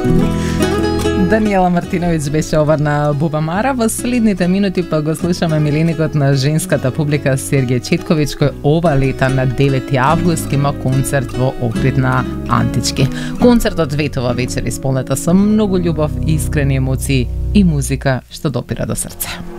Даниела Мартиновиќ беше ова на Бубамара. Во следните минути па го слушаме миленикот на женската публика Сергеј Четковиќ, кој ова лета на 9 август има концерт во Охрид на Антички. Концертот ветува вечер исполнета со многу љубов, искрени емоции и музика што допира до срце.